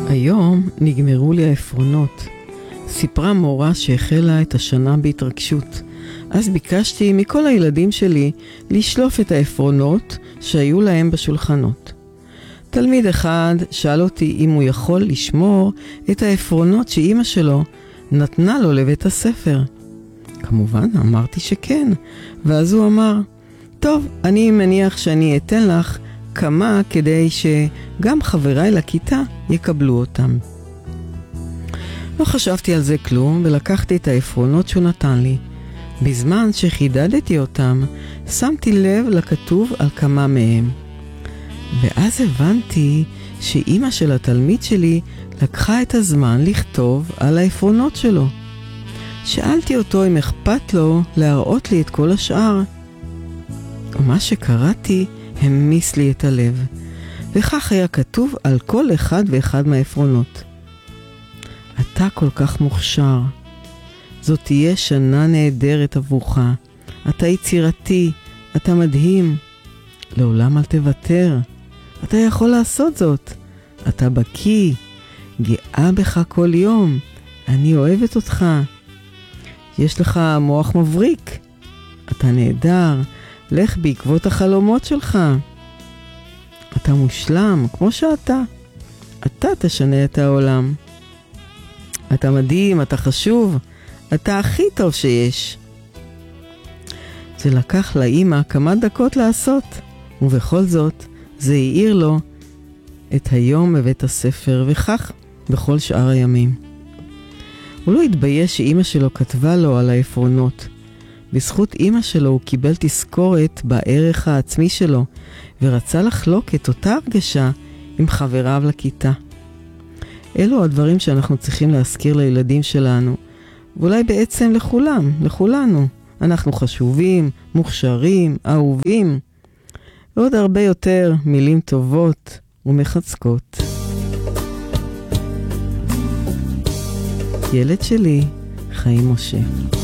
היום נגמרו לי העפרונות. סיפרה מורה שהחלה את השנה בהתרגשות. אז ביקשתי מכל הילדים שלי לשלוף את העפרונות שהיו להם בשולחנות. תלמיד אחד שאל אותי אם הוא יכול לשמור את העפרונות שאימא שלו נתנה לו לבית הספר. כמובן אמרתי שכן, ואז הוא אמר, טוב, אני מניח שאני אתן לך כמה כדי שגם חבריי לכיתה יקבלו אותם. לא חשבתי על זה כלום ולקחתי את העפרונות שהוא נתן לי. בזמן שחידדתי אותם, שמתי לב לכתוב על כמה מהם. ואז הבנתי שאימא של התלמיד שלי לקחה את הזמן לכתוב על העפרונות שלו. שאלתי אותו אם אכפת לו להראות לי את כל השאר. ומה שקראתי המיס לי את הלב, וכך היה כתוב על כל אחד ואחד מהעפרונות. אתה כל כך מוכשר. זאת תהיה שנה נהדרת עבורך. אתה יצירתי, אתה מדהים. לעולם אל תוותר. אתה יכול לעשות זאת. אתה בקיא. גאה בך כל יום. אני אוהבת אותך. יש לך מוח מבריק. אתה נהדר. לך בעקבות החלומות שלך. אתה מושלם, כמו שאתה. אתה תשנה את העולם. אתה מדהים, אתה חשוב. אתה הכי טוב שיש. זה לקח לאמא כמה דקות לעשות, ובכל זאת זה העיר לו את היום בבית הספר, וכך בכל שאר הימים. הוא לא התבייש שאמא שלו כתבה לו על העפרונות. בזכות אמא שלו הוא קיבל תזכורת בערך העצמי שלו, ורצה לחלוק את אותה הרגשה עם חבריו לכיתה. אלו הדברים שאנחנו צריכים להזכיר לילדים שלנו, ואולי בעצם לכולנו. אנחנו חשובים, מוכשרים, אהובים, ועוד הרבה יותר מילים טובות ומחזקות. ילד שלי, חיים משה.